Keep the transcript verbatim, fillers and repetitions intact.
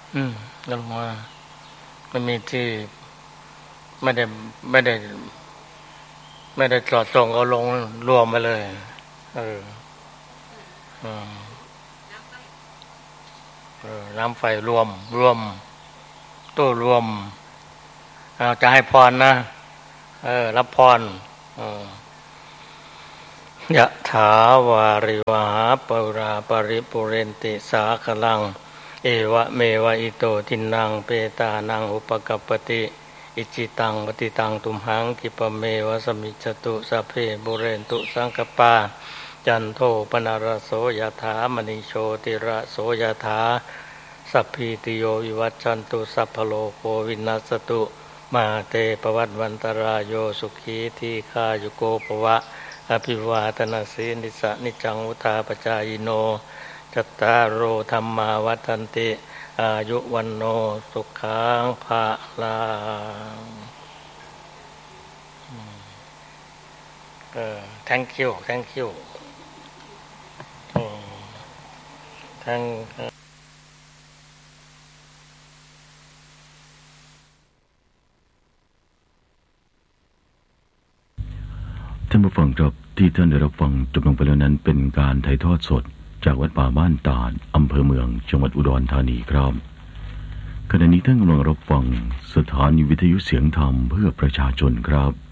อืมลงมามันมีที่ไม่ได้ไม่ได้ไม่ได้จอดส่งเอาลงรวมมาเลยเอออืมเออน้ำไฟรวมรวมตู้รวมเอาจะให้พรนะเออรับพรเออยะถาวาริวหาปุราปริปุเรนติสาคลังเอวะเมวะอิโตทินังเปตานังอุปกัปปติอิจิตังปฏิตังตุมหังกิปเมวะสมิจจตุสัพเพบุเรนตุสังกปาจันโทปนารโสยถามณิโชติระโสยถาสัพพิติโยวิวัชชันตุสัพพโลกโควินัสตุมาเตปวัตวันตรายโยสุขีทีฆายุโกภวะอภิวาทนาสีนิสะนิจังวุธาปจายโนจัตตารโอธรรมาวัฏันติอายุวันโนสุขังภะลังเออ thank you thank you อืม thank ท่านผู้ฟังครับที่ท่านได้รับฟังจบลงไปแล้วนั้นเป็นการถ่ายทอดสดจากวัดป่าบ้านตาดอำเภอเมืองจังหวัดอุดรธานีครับขณะนี้ท่านกำลังรับฟังสถานีวิทยุเสียงธรรมเพื่อประชาชนครับ